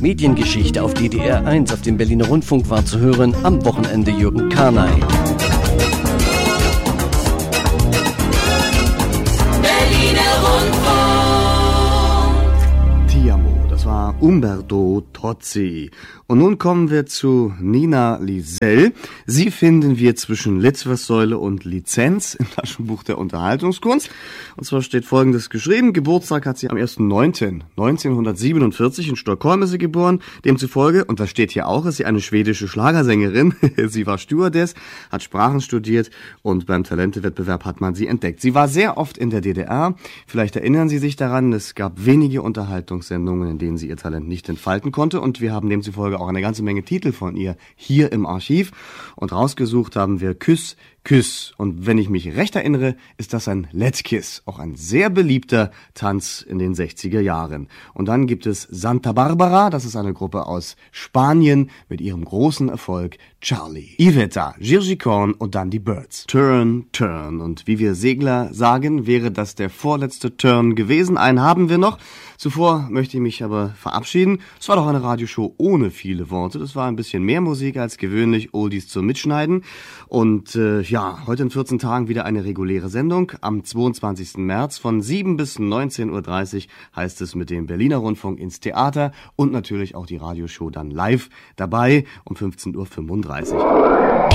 Mediengeschichte auf DDR 1 auf dem Berliner Rundfunk war zu hören am Wochenende Jürgen Karnay. Berliner Rundfunk. Ti amo, das war Umberto Tozzi. Und nun kommen wir zu Nina Liesel. Sie finden wir zwischen Litfaßsäule und Lizenz im Taschenbuch der Unterhaltungskunst. Und zwar steht Folgendes geschrieben. Geburtstag hat sie am 1.9.1947 in Stockholm ist sie geboren. Demzufolge, und das steht hier auch, ist sie eine schwedische Schlagersängerin. Sie war Stewardess, hat Sprachen studiert und beim Talentewettbewerb hat man sie entdeckt. Sie war sehr oft in der DDR. Vielleicht erinnern Sie sich daran, es gab wenige Unterhaltungssendungen, in denen sie ihr Talent nicht entfalten konnte. Und wir haben demzufolge auch eine ganze Menge Titel von ihr hier im Archiv. Und rausgesucht haben wir Küss, Küss. Und wenn ich mich recht erinnere, ist das ein Let's Kiss. Auch ein sehr beliebter Tanz in den 60er Jahren. Und dann gibt es Santa Barbara. Das ist eine Gruppe aus Spanien mit ihrem großen Erfolg Charlie. Iveta, Girgicorn und dann die Birds. Turn, Turn. Und wie wir Segler sagen, wäre das der vorletzte Turn gewesen. Einen haben wir noch. Zuvor möchte ich mich aber verabschieden. Es war doch eine Radioshow ohne viele Worte. Das war ein bisschen mehr Musik als gewöhnlich, Oldies zum Mitschneiden. Und heute in 14 Tagen wieder eine reguläre Sendung. Am 22. März von 7 bis 19.30 Uhr heißt es mit dem Berliner Rundfunk ins Theater und natürlich auch die Radioshow dann live dabei um 15.35 Uhr.